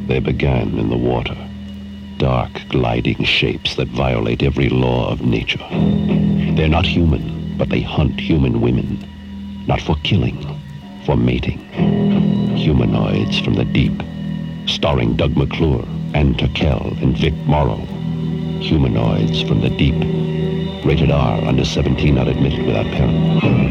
They began in the water. Dark, gliding shapes that violate every law of nature. They're not human, but they hunt human women. Not for killing, for mating. Humanoids from the deep. Starring Doug McClure, Ann Turkel, and Vic Morrow. Humanoids from the deep. Rated R, under 17, not admitted without parent.